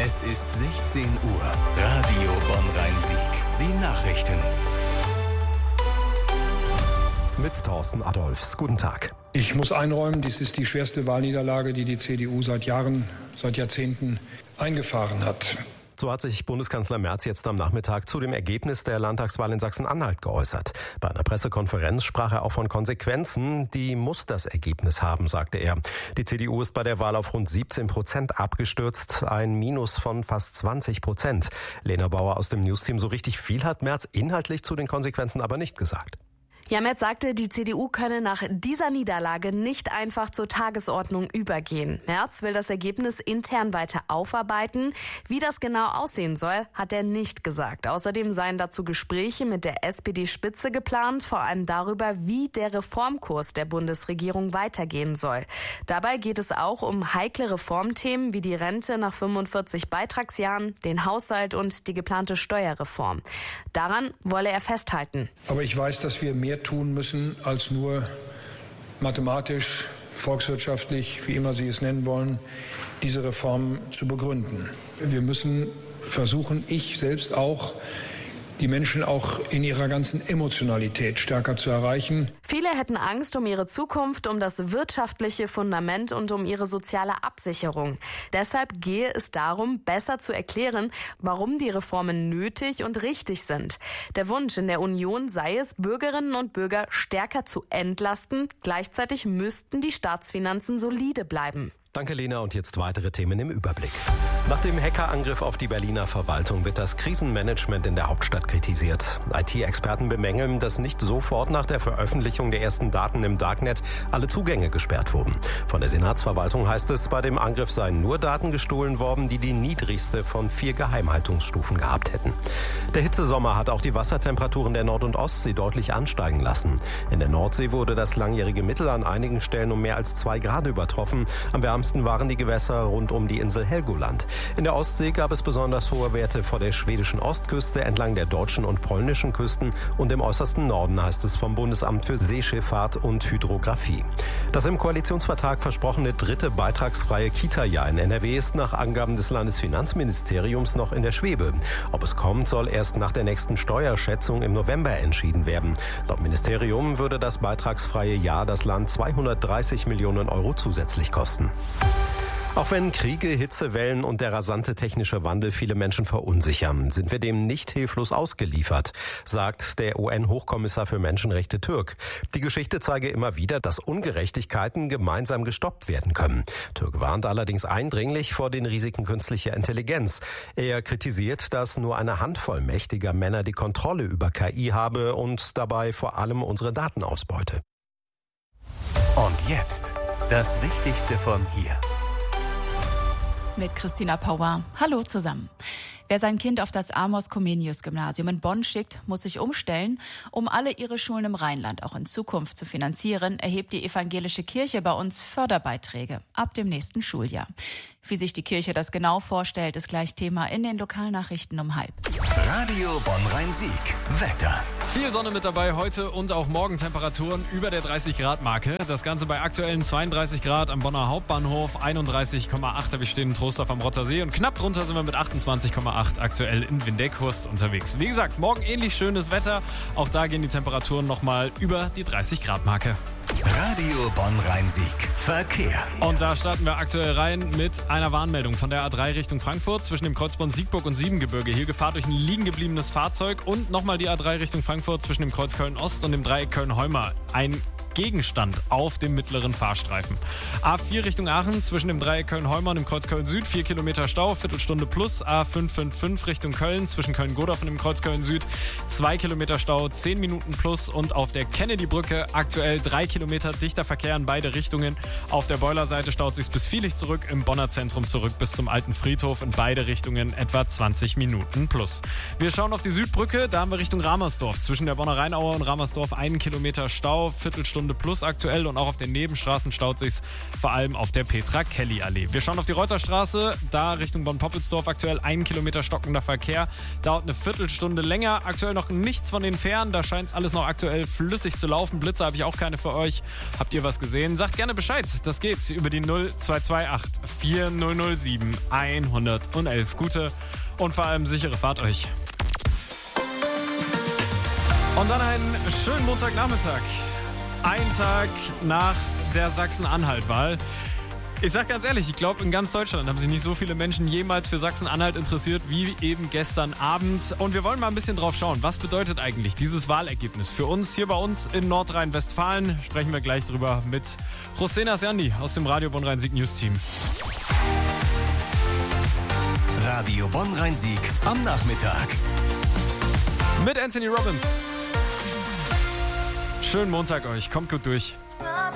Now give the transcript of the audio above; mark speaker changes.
Speaker 1: Es ist 16 Uhr. Radio Bonn-Rhein-Sieg. Die Nachrichten.
Speaker 2: Mit Thorsten Adolfs. Guten Tag.
Speaker 3: Ich muss einräumen, dies ist die schwerste Wahlniederlage, die die CDU seit Jahrzehnten eingefahren hat.
Speaker 2: So hat sich Bundeskanzler Merz jetzt am Nachmittag zu dem Ergebnis der Landtagswahl in Sachsen-Anhalt geäußert. Bei einer Pressekonferenz sprach er auch von Konsequenzen. Die muss das Ergebnis haben, sagte er. Die CDU ist bei der Wahl auf rund 17% abgestürzt, ein Minus von fast 20%. Lena Bauer aus dem Newsteam, so richtig viel hat Merz inhaltlich zu den Konsequenzen aber nicht gesagt.
Speaker 4: Ja, Merz sagte, die CDU könne nach dieser Niederlage nicht einfach zur Tagesordnung übergehen. Merz will das Ergebnis intern weiter aufarbeiten. Wie das genau aussehen soll, hat er nicht gesagt. Außerdem seien dazu Gespräche mit der SPD-Spitze geplant, vor allem darüber, wie der Reformkurs der Bundesregierung weitergehen soll. Dabei geht es auch um heikle Reformthemen wie die Rente nach 45 Beitragsjahren, den Haushalt und die geplante Steuerreform. Daran wolle er festhalten.
Speaker 3: Aber ich weiß, dass wir mehr tun müssen, als nur mathematisch, volkswirtschaftlich, wie immer Sie es nennen wollen, diese Reform zu begründen. Wir müssen versuchen, ich selbst auch, die Menschen auch in ihrer ganzen Emotionalität stärker zu erreichen.
Speaker 4: Viele hätten Angst um ihre Zukunft, um das wirtschaftliche Fundament und um ihre soziale Absicherung. Deshalb gehe es darum, besser zu erklären, warum die Reformen nötig und richtig sind. Der Wunsch in der Union sei es, Bürgerinnen und Bürger stärker zu entlasten. Gleichzeitig müssten die Staatsfinanzen solide bleiben.
Speaker 2: Danke, Lena. Und jetzt weitere Themen im Überblick. Nach dem Hackerangriff auf die Berliner Verwaltung wird das Krisenmanagement in der Hauptstadt kritisiert. IT-Experten bemängeln, dass nicht sofort nach der Veröffentlichung der ersten Daten im Darknet alle Zugänge gesperrt wurden. Von der Senatsverwaltung heißt es, bei dem Angriff seien nur Daten gestohlen worden, die die niedrigste von 4 Geheimhaltungsstufen gehabt hätten. Der Hitzesommer hat auch die Wassertemperaturen der Nord- und Ostsee deutlich ansteigen lassen. In der Nordsee wurde das langjährige Mittel an einigen Stellen um mehr als 2 Grad übertroffen. Am wärmsten waren die Gewässer rund um die Insel Helgoland. In der Ostsee gab es besonders hohe Werte vor der schwedischen Ostküste, entlang der deutschen und polnischen Küsten und im äußersten Norden, heißt es vom Bundesamt für Seeschifffahrt und Hydrographie. Das im Koalitionsvertrag versprochene 3. beitragsfreie Kita-Jahr in NRW ist nach Angaben des Landesfinanzministeriums noch in der Schwebe. Ob es kommt, soll erst nach der nächsten Steuerschätzung im November entschieden werden. Laut Ministerium würde das beitragsfreie Jahr das Land 230 Millionen Euro zusätzlich kosten. Auch wenn Kriege, Hitzewellen und der rasante technische Wandel viele Menschen verunsichern, sind wir dem nicht hilflos ausgeliefert, sagt der UN-Hochkommissar für Menschenrechte Türk. Die Geschichte zeige immer wieder, dass Ungerechtigkeiten gemeinsam gestoppt werden können. Türk warnt allerdings eindringlich vor den Risiken künstlicher Intelligenz. Er kritisiert, dass nur eine Handvoll mächtiger Männer die Kontrolle über KI habe und dabei vor allem unsere Daten ausbeute.
Speaker 1: Und jetzt das Wichtigste von hier.
Speaker 5: Mit Christina Pauer. Hallo zusammen. Wer sein Kind auf das Amos-Comenius-Gymnasium in Bonn schickt, muss sich umstellen. Um alle ihre Schulen im Rheinland auch in Zukunft zu finanzieren, erhebt die evangelische Kirche bei uns Förderbeiträge ab dem nächsten Schuljahr. Wie sich die Kirche das genau vorstellt, ist gleich Thema in den Lokalnachrichten um 12:30.
Speaker 1: Radio Bonn-Rhein-Sieg. Wetter.
Speaker 6: Viel Sonne mit dabei heute und auch morgen Temperaturen über der 30-Grad-Marke. Das Ganze bei aktuellen 32 Grad am Bonner Hauptbahnhof, 31,8 habe ich stehen in Trostorf am Rottersee und knapp drunter sind wir mit 28,8 aktuell in Windekhurst unterwegs. Wie gesagt, morgen ähnlich schönes Wetter. Auch da gehen die Temperaturen nochmal über die 30-Grad-Marke.
Speaker 1: Radio Bonn-Rhein-Sieg. Verkehr.
Speaker 6: Und da starten wir aktuell rein mit einer Warnmeldung von der A3 Richtung Frankfurt zwischen dem Kreuzbund Siegburg und Siebengebirge. Hier Gefahr durch ein liegen gebliebenes Fahrzeug und nochmal die A3 Richtung Frankfurt zwischen dem Kreuz Köln-Ost und dem Dreieck Köln-Heumer. Ein Gegenstand auf dem mittleren Fahrstreifen. A4 Richtung Aachen zwischen dem Dreieck Köln-Heumer und dem Kreuz Köln-Süd 4 Kilometer Stau, Viertelstunde plus. A555 Richtung Köln zwischen Köln-Godorf und dem Kreuz Köln-Süd 2 Kilometer Stau, 10 Minuten plus. Und auf der Kennedy-Brücke aktuell 3 Kilometer dichter Verkehr in beide Richtungen. Auf der Boilerseite staut sich bis Vielig zurück, im Bonner Zentrum zurück bis zum Alten Friedhof in beide Richtungen etwa 20 Minuten plus. Wir schauen auf die Südbrücke, da haben wir Richtung Ramersdorf zwischen der Bonner Rheinaue und Ramersdorf 1 Kilometer Stau, Viertelstunde Stunde plus aktuell und auch auf den Nebenstraßen staut sich's, vor allem auf der Petra-Kelly-Allee. Wir schauen auf die Reuterstraße, da Richtung Bonn-Poppelsdorf aktuell 1 Kilometer stockender Verkehr, dauert eine Viertelstunde länger, aktuell noch nichts von den Fähren, da scheint alles noch aktuell flüssig zu laufen. Blitze habe ich auch keine für euch. Habt ihr was gesehen? Sagt gerne Bescheid, das geht über die 0228 4007 111. Gute und vor allem sichere Fahrt euch. Und dann einen schönen Montagnachmittag. Ein Tag nach der Sachsen-Anhalt-Wahl. Ich sag ganz ehrlich, ich glaube, in ganz Deutschland haben sich nicht so viele Menschen jemals für Sachsen-Anhalt interessiert wie eben gestern Abend. Und wir wollen mal ein bisschen drauf schauen, was bedeutet eigentlich dieses Wahlergebnis für uns hier bei uns in Nordrhein-Westfalen. Sprechen wir gleich drüber mit José Nasjandi aus dem Radio Bonn-Rhein-Sieg News Team.
Speaker 1: Radio Bonn-Rhein-Sieg am Nachmittag.
Speaker 6: Mit Anthony Robbins. Schönen Montag euch, kommt gut durch.